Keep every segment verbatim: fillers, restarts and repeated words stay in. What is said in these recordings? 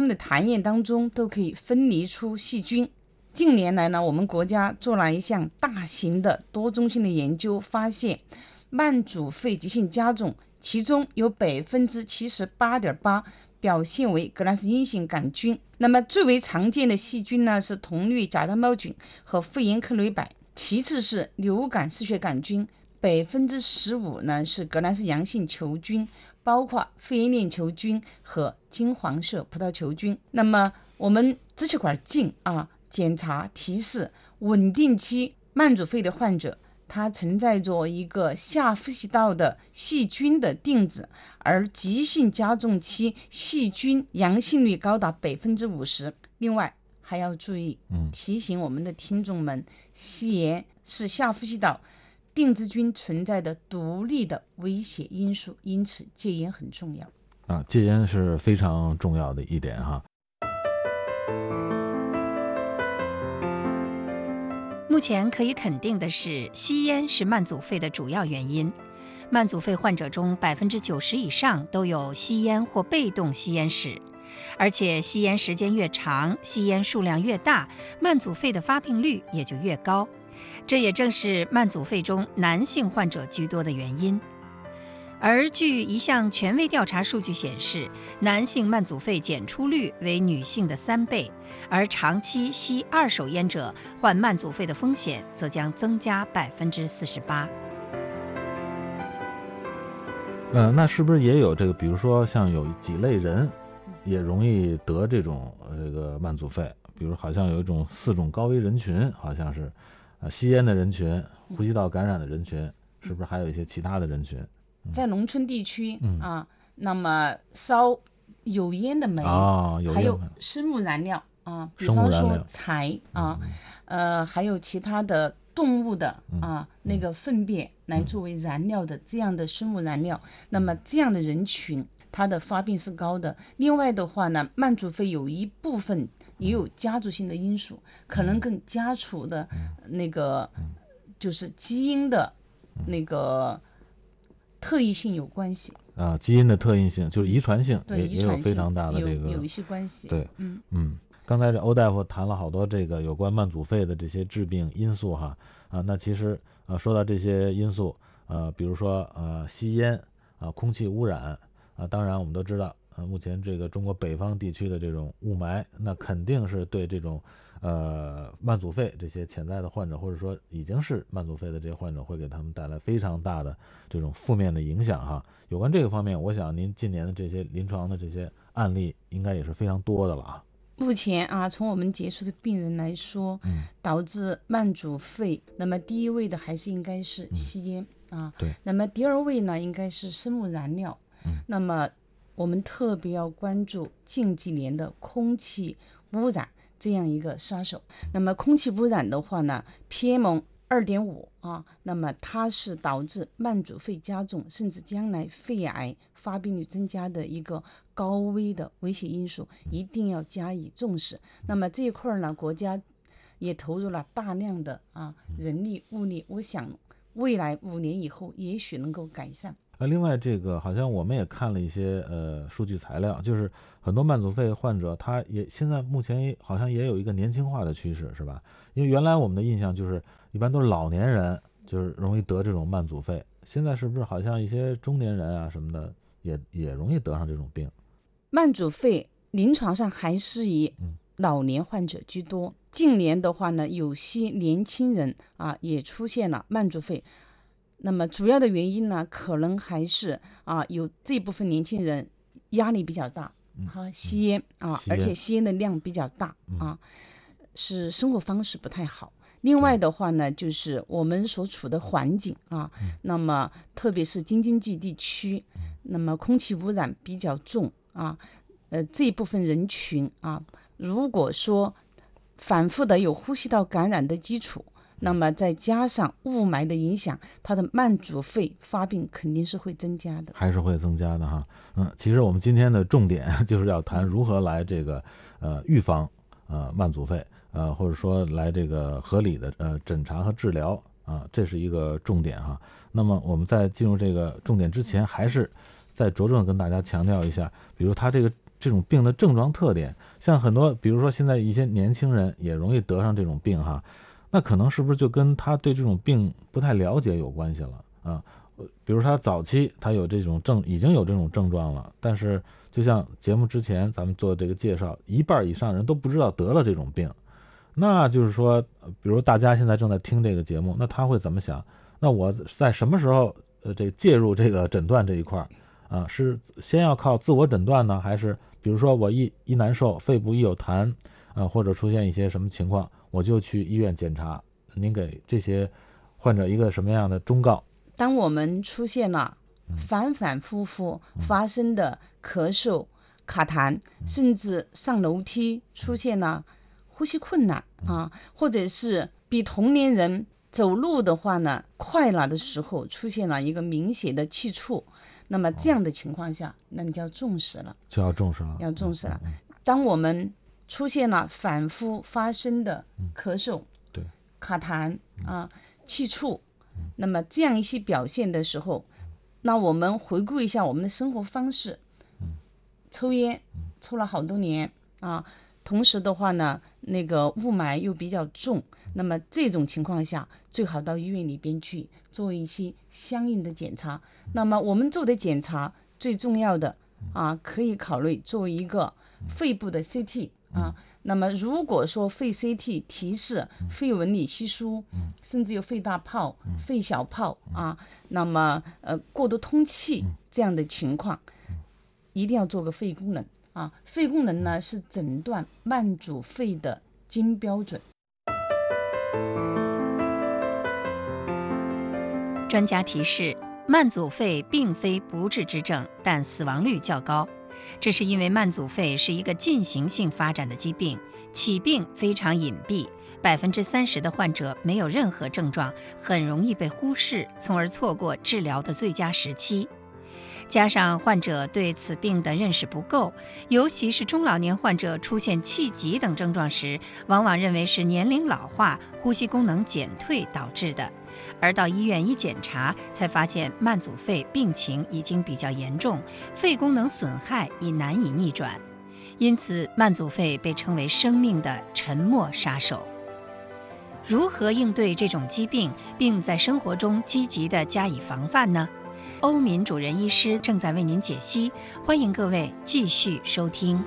的痰液当中都可以分离出细菌。近年来呢，我们国家做了一项大型的多中心的研究，发现慢阻肺急性加重，其中有百分之七十八点八表现为革兰氏阴性杆菌。那么最为常见的细菌呢是铜绿假单胞菌和肺炎克雷柏，其次是流感嗜血杆菌，百分之十五呢是革兰氏阳性球菌，包括肺炎链球菌和金黄色葡萄球菌。那么我们支气管镜啊检查提示，稳定期慢阻肺的患者，它存在着一个下呼吸道的细菌的定子，而急性加重期细菌阳性率高达百分之五十。另外还要注意，提醒我们的听众们，吸烟是下呼吸道定子菌存在的独立的危险因素，因此戒烟很重要啊，戒烟是非常重要的一点哈。 目前可以肯定的是，吸烟是慢阻肺的主要原因。慢阻肺患者中百分之九十以上都有吸烟或被动吸烟史，而且吸烟时间越长，吸烟数量越大，慢阻肺的发病率也就越高。这也正是慢阻肺中男性患者居多的原因。而据一项权威调查数据显示，男性慢阻肺检出率为女性的三倍，而长期吸二手烟者患慢阻肺的风险则将增加百分之四十八。 呃，那是不是也有这个，比如说像有几类人也容易得这种这个慢阻肺？比如好像有一种四种高危人群，好像是呃吸烟的人群、呼吸道感染的人群，是不是还有一些其他的人群？ 在农村地区、嗯、啊，那么烧有烟的煤、 哦、有还有生物燃料啊，比方说柴啊、嗯，呃，还有其他的动物的啊、嗯、那个粪便来作为燃料的、嗯、这样的生物燃料，那么这样的人群它的发病是高的。另外的话呢，慢阻肺有一部分也有家族性的因素，嗯、可能跟家族的那个、嗯、就是基因的那个特异性有关系啊，基因的特异性就是遗传性， 对， 也有非常大的这个有有一些关系。 对， 嗯嗯，刚才这欧大夫谈了好多这个有关慢阻肺的这些致病因素哈啊，那其实呃说到这些因素呃，比如说呃吸烟啊、空气污染啊，当然我们都知道呃目前这个中国北方地区的这种雾霾，那肯定是对这种呃慢阻肺这些潜在的患者，或者说已经是慢阻肺的这些患者，会给他们带来非常大的这种负面的影响哈。有关这个方面，我想您近年的这些临床的这些案例应该也是非常多的了啊。 目前啊，从我们接触的病人来说，嗯，导致慢阻肺，那么第一位的还是应该是吸烟、嗯、啊， 对。 那么第二位呢，应该是生物燃料，嗯，那么我们特别要关注近几年的空气污染这样一个杀手。那么空气污染的话呢 ，P M 二点五 啊，那么它是导致慢阻肺加重，甚至将来肺癌发病率增加的一个高危的危险因素，一定要加以重视。那么这一块呢，国家也投入了大量的啊人力物力，我想未来五年以后也许能够改善。 呃，另外这个好像我们也看了一些呃数据材料，就是很多慢阻肺患者，他也现在目前好像也有一个年轻化的趋势，是吧？因为原来我们的印象就是一般都是老年人就是容易得这种慢阻肺，现在是不是好像一些中年人啊什么的也也容易得上这种病？ 慢阻肺临床上还是以老年患者居多，嗯、近年的话呢，有些年轻人啊也出现了慢阻肺。那么主要的原因呢，可能还是啊有这部分年轻人压力比较大，哈、嗯，吸烟啊， 吸烟而且吸烟的量比较大、嗯、啊，是生活方式不太好。另外的话呢，就是我们所处的环境啊，嗯、那么特别是京津冀地区，嗯、那么空气污染比较重啊，呃这一部分人群啊，如果说反复的有呼吸道感染的基础，那么再加上雾霾的影响，它的慢阻肺发病肯定是会增加的， 还是会增加的哈。嗯，其实我们今天的重点就是要谈如何来这个呃预防呃慢阻肺，呃或者说来这个合理的呃诊查和治疗啊、呃，这是一个重点哈。那么我们在进入这个重点之前，还是再着重跟大家强调一下，比如它这个这种病的症状特点，像很多比如说现在一些年轻人也容易得上这种病哈，那可能是不是就跟他对这种病不太了解有关系了啊？比如他早期他有这种症，已经有这种症状了，但是就像节目之前咱们做这个介绍，一半以上人都不知道得了这种病，那就是说，比如大家现在正在听这个节目，那他会怎么想？那我在什么时候呃这介入这个诊断这一块啊？是先要靠自我诊断呢，还是比如说我一一难受，肺部一有痰啊，或者出现一些什么情况，我就去医院检查？您给这些患者一个什么样的忠告？ 当我们出现了反反复复发生的咳嗽、卡痰，甚至上楼梯出现了呼吸困难啊，或者是比同龄人走路的话呢快了的时候出现了一个明显的气促，那么这样的情况下，那你就要重视了， 就要重视了， 要重视了。当我们出现了反复发生的咳嗽、 对， 卡痰啊、气促，那么这样一些表现的时候，那我们回顾一下我们的生活方式，抽烟抽了好多年啊，同时的话呢，那个雾霾又比较重，那么这种情况下，最好到医院里边去做一些相应的检查。那么我们做的检查最重要的啊，可以考虑做一个肺部的 C T 啊。那么如果说肺 C T 提示肺纹理稀疏，甚至有肺大泡、肺小泡啊，那么呃过度通气这样的情况，一定要做个肺功能啊。肺功能呢是诊断慢阻肺的金标准。 专家提示，慢阻肺并非不治之症，但死亡率较高。这是因为慢阻肺是一个进行性发展的疾病，起病非常隐蔽，百分之三十的患者没有任何症状，很容易被忽视，从而错过治疗的最佳时期。加上患者对此病的认识不够，尤其是中老年患者出现气急等症状时，往往认为是年龄老化、呼吸功能减退导致的，而到医院一检查，才发现慢阻肺病情已经比较严重，肺功能损害已难以逆转。因此，慢阻肺被称为生命的沉默杀手。如何应对这种疾病，并在生活中积极地加以防范呢？欧敏主任医师正在为您解析，欢迎各位继续收听。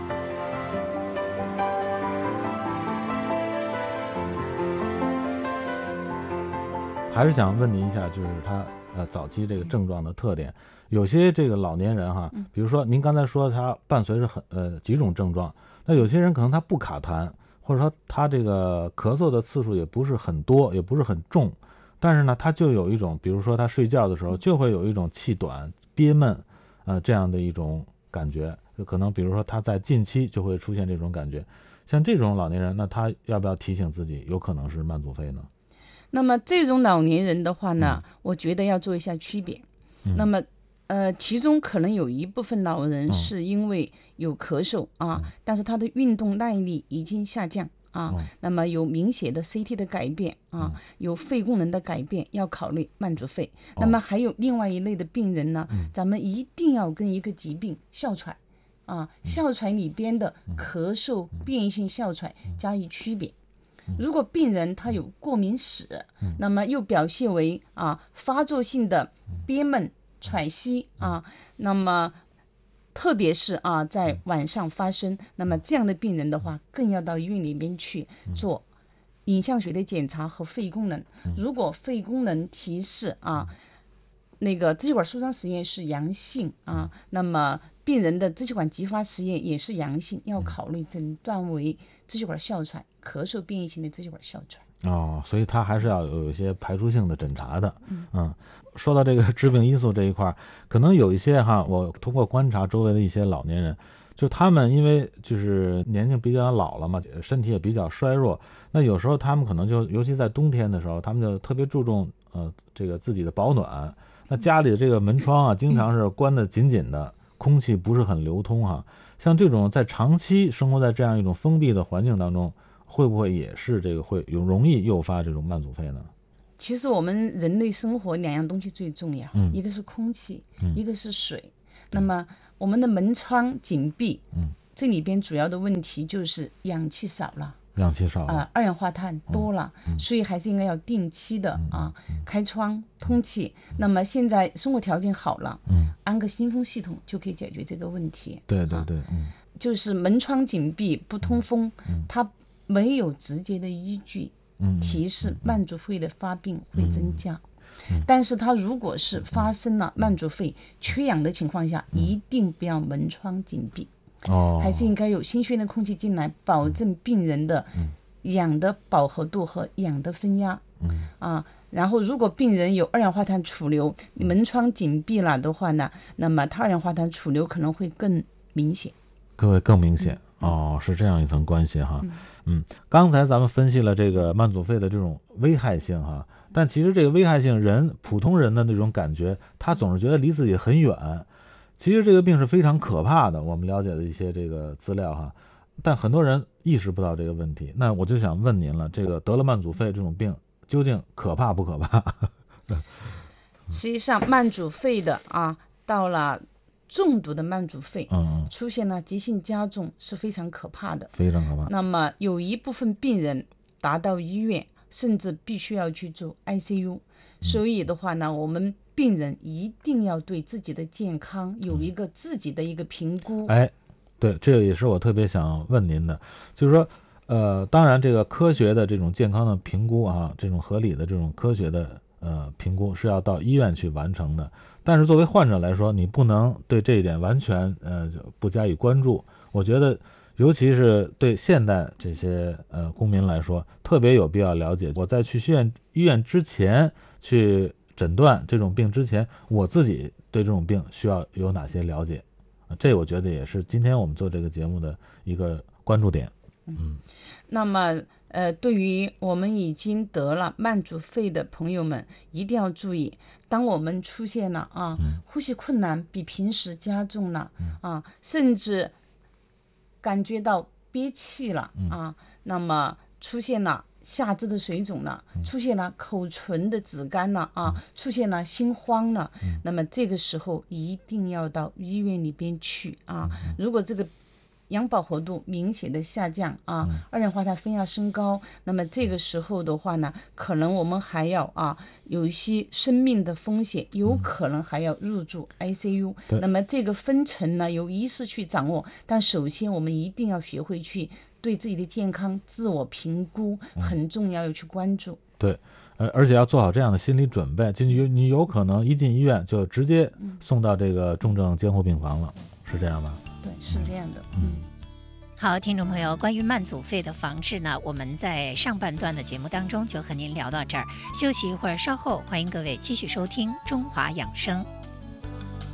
还是想问您一下，就是他呃早期这个症状的特点。有些这个老年人哈，比如说您刚才说他伴随着很呃几种症状，那有些人可能他不卡痰，或者说他这个咳嗽的次数也不是很多，也不是很重。但是呢，他就有一种，比如说他睡觉的时候就会有一种气短、憋闷，呃，这样的一种感觉，就可能比如说他在近期就会出现这种感觉。像这种老年人，那他要不要提醒自己有可能是慢阻肺呢？ 那么这种老年人的话呢，嗯、我觉得要做一下区别。嗯、那么，呃，其中可能有一部分老人是因为有咳嗽、嗯、啊，但是他的运动耐力已经下降。啊，那么有明显的 C T 的改变啊，有肺功能的改变，要考虑慢阻肺。哦、那么还有另外一类的病人呢，嗯、咱们一定要跟一个疾病哮喘啊，哮喘里边的咳嗽、嗯、变异性哮喘加以区别。嗯、如果病人他有过敏史，嗯、那么又表现为啊发作性的憋闷、喘息啊，那么。特别是啊，在晚上发生，那么这样的病人的话，更要到医院里面去做影像学的检查和肺功能。如果肺功能提示啊，那个支气管舒张实验是阳性啊，那么病人的支气管激发实验也是阳性，要考虑诊断为支气管哮喘、咳嗽变异性的支气管哮喘。 哦，所以他还是要有一些排除性的诊查的。嗯。嗯说到这个致病因素这一块，可能有一些哈，我通过观察周围的一些老年人，就他们因为就是年纪比较老了嘛，身体也比较衰弱，那有时候他们可能就尤其在冬天的时候，他们就特别注重呃这个自己的保暖，那家里的这个门窗啊，经常是关得紧紧的，空气不是很流通哈。像这种在长期生活在这样一种封闭的环境当中，会不会也是这个会有容易诱发这种慢阻肺呢？ 其实我们人类生活两样东西最重要， 嗯、 一个是空气， 嗯、 一个是水。那么我们的门窗紧闭， 嗯， 这里边主要的问题就是氧气少了。 氧气少了， 啊、呃，二氧化碳多了， 嗯、 所以还是应该要定期的、 嗯、 啊开窗通气、嗯。那么现在生活条件好了， 嗯， 安个新风系统就可以解决这个问题。 对对对，嗯， 就是门窗紧闭不通风， 嗯、 它没有直接的依据、 嗯、 提示慢阻肺的发病会增加。 嗯、 但是它如果是发生了慢阻肺、缺氧的情况下， 嗯、 一定不要门窗紧闭。 哦， 还是应该有新鲜的空气进来，保证病人的氧的饱和度和氧的分压。 嗯啊，然后如果病人有二氧化碳储留，门窗紧闭了的话呢，那么它二氧化碳储留可能会更明显。 各位更明显、嗯、哦，是这样一层关系哈。嗯, 嗯，刚才咱们分析了这个慢阻肺的这种危害性哈，但其实这个危害性人普通人的那种感觉，他总是觉得离自己很远。其实这个病是非常可怕的，我们了解的一些这个资料哈，但很多人意识不到这个问题。那我就想问您了，这个得了慢阻肺这种病究竟可怕不可怕？ 实际上慢阻肺的啊，到了重度的慢阻肺， 嗯， 出现了急性加重是非常可怕的， 非常可怕。 那么有一部分病人达到医院，甚至必须要去住 I C U、嗯、所以的话呢，我们病人一定要对自己的健康有一个自己的一个评估。 哎，对，这个也是我特别想问您的，就是说，呃，当然这个科学的这种健康的评估啊，这种合理的这种科学的呃评估是要到医院去完成的。但是作为患者来说，你不能对这一点完全呃不加以关注。我觉得，尤其是对现代这些呃公民来说，特别有必要了解。我在去医院医院之前去诊断这种病之前，我自己对这种病需要有哪些了解？这我觉得也是今天我们做这个节目的一个关注点。嗯， 那么呃，对于我们已经得了慢阻肺的朋友们，一定要注意，当我们出现了啊， 嗯、 呼吸困难比平时加重了、 嗯、 啊，甚至感觉到憋气了、 嗯、 啊，那么出现了下肢的水肿了，出现了口唇的紫干了啊， 嗯、 出现了心慌了、 嗯， 那么这个时候一定要到医院里边去啊。 嗯、 如果这个氧饱和度明显的下降啊， 嗯、 二氧化碳分压升高，那么这个时候的话呢，可能我们还要啊有一些生命的风险，有可能还要入住 I C U、嗯。那么这个分层呢，由医师去掌握，但首先我们一定要学会去对自己的健康自我评估，很重要，要去关注。 对，呃，而且要做好这样的心理准备，就你你有可能一进医院就直接送到这个重症监护病房了，是这样吧？ 对，是这样的。 嗯。 好，听众朋友，关于慢阻肺的防治呢，我们在上半段的节目当中就和您聊到这儿，休息一会儿，稍后欢迎各位继续收听《中华养生》。